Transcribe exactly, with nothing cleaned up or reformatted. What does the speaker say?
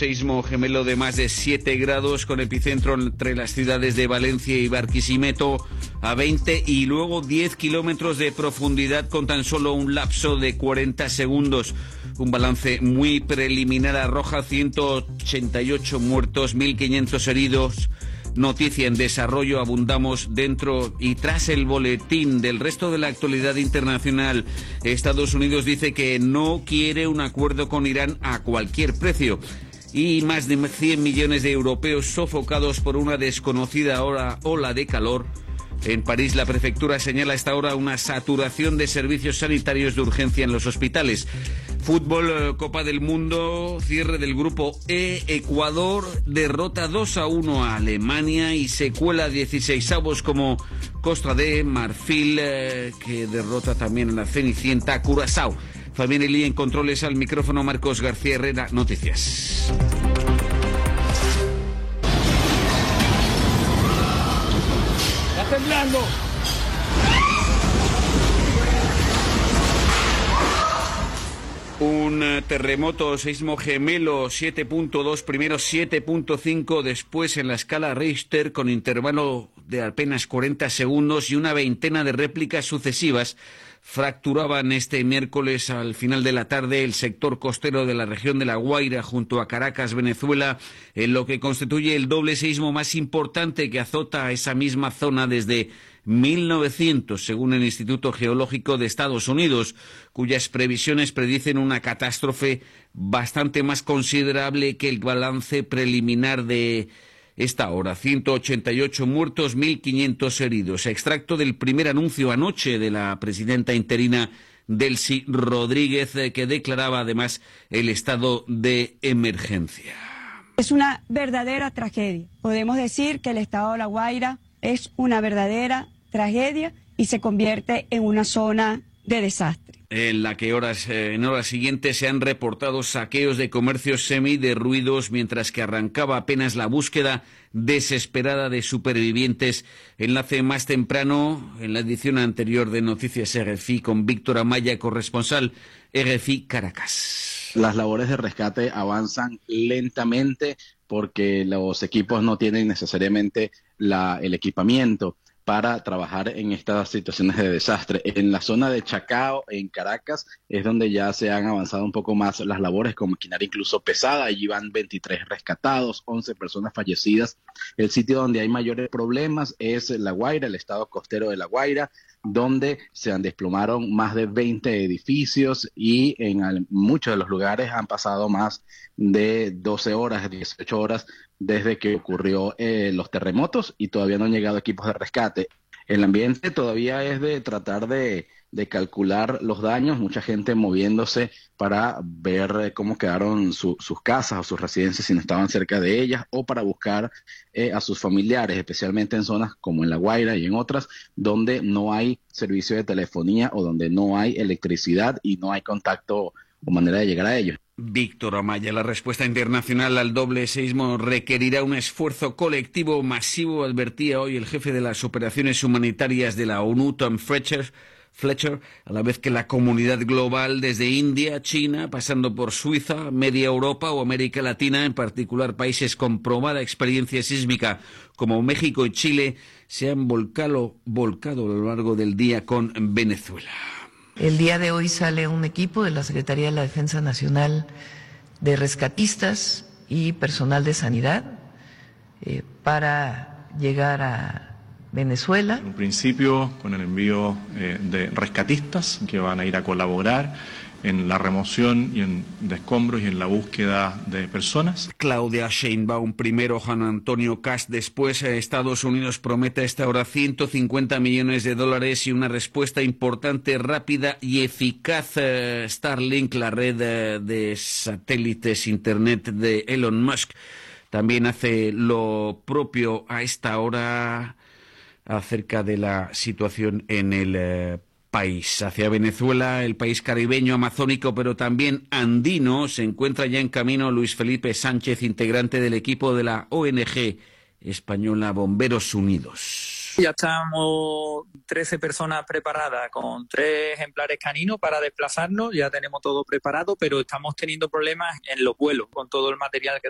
Seísmo gemelo de más de siete grados con epicentro entre las ciudades de Valencia y Barquisimeto a veinte y luego diez kilómetros de profundidad con tan solo un lapso de cuarenta segundos. Un balance muy preliminar arroja ciento ochenta y ocho muertos, mil quinientos heridos. Noticia en desarrollo, abundamos dentro y tras el boletín del resto de la actualidad internacional. Estados Unidos dice que no quiere un acuerdo con Irán a cualquier precio. Y más de cien millones de europeos sofocados por una desconocida ola de calor. En París, la prefectura señala a esta hora una saturación de servicios sanitarios de urgencia en los hospitales. Fútbol, Copa del Mundo, cierre del grupo E. Ecuador derrota dos a uno a Alemania y se cuela dieciseisavos como Costa de Marfil, eh, que derrota también a la Cenicienta Curazao. Fabián Elí en controles, al micrófono Marcos García Herrera, noticias. ¡Está temblando! Un terremoto, seísmo gemelo, siete punto dos, primero siete punto cinco, después en la escala Richter, con intervalo de apenas cuarenta segundos y una veintena de réplicas sucesivas, fracturaban este miércoles al final de la tarde el sector costero de la región de La Guaira, junto a Caracas, Venezuela, en lo que constituye el doble seísmo más importante que azota a esa misma zona desde mil novecientos, según el Instituto Geológico de Estados Unidos, cuyas previsiones predicen una catástrofe bastante más considerable que el balance preliminar de esta hora. ciento ochenta y ocho muertos, mil quinientos heridos. Extracto del primer anuncio anoche de la presidenta interina Delcy Rodríguez, que declaraba además el estado de emergencia. Es una verdadera tragedia. Podemos decir que el estado de La Guaira es una verdadera tragedia y se convierte en una zona de desastre. En la que horas, eh, en horas siguientes se han reportado saqueos de comercios semiderruidos, mientras que arrancaba apenas la búsqueda desesperada de supervivientes. Enlace más temprano, en la edición anterior de Noticias R F I, con Víctor Amaya, corresponsal R F I Caracas. Las labores de rescate avanzan lentamente porque los equipos no tienen necesariamente la, el equipamiento para trabajar en estas situaciones de desastre. En la zona de Chacao, en Caracas, es donde ya se han avanzado un poco más las labores con maquinaria incluso pesada. Allí van veintitrés rescatados, once personas fallecidas. El sitio donde hay mayores problemas es La Guaira, el estado costero de La Guaira, donde se han desplomaron más de veinte edificios y en al, muchos de los lugares han pasado más de doce horas, dieciocho horas desde que ocurrió eh, los terremotos y todavía no han llegado equipos de rescate. El ambiente todavía es de tratar de, de calcular los daños, mucha gente moviéndose para ver cómo quedaron su, sus casas o sus residencias si no estaban cerca de ellas, o para buscar eh, a sus familiares, especialmente en zonas como en La Guaira y en otras, donde no hay servicio de telefonía o donde no hay electricidad y no hay contacto o manera de llegar a ellos. Víctor Amaya, la respuesta internacional al doble seísmo requerirá un esfuerzo colectivo masivo, advertía hoy el jefe de las operaciones humanitarias de la ONU, Tom Fletcher, Fletcher, a la vez que la comunidad global, desde India, China, pasando por Suiza, media Europa o América Latina, en particular países con probada experiencia sísmica como México y Chile, se han volcado, volcado a lo largo del día con Venezuela. El día de hoy sale un equipo de la Secretaría de la Defensa Nacional de rescatistas y personal de sanidad eh, para llegar a Venezuela. En un principio con el envío eh, de rescatistas que van a ir a colaborar en la remoción y en de escombros y en la búsqueda de personas. Claudia Sheinbaum primero, Juan Antonio Kast después. Estados Unidos promete a esta hora ciento cincuenta millones de dólares y una respuesta importante, rápida y eficaz. Eh, Starlink, la red eh, de satélites Internet de Elon Musk, también hace lo propio a esta hora acerca de la situación en el eh, país. Hacia Venezuela, el país caribeño, amazónico, pero también andino, se encuentra ya en camino Luis Felipe Sánchez, integrante del equipo de la O N G española Bomberos Unidos. Ya estamos trece personas preparadas con tres ejemplares caninos para desplazarnos, ya tenemos todo preparado, pero estamos teniendo problemas en los vuelos con todo el material que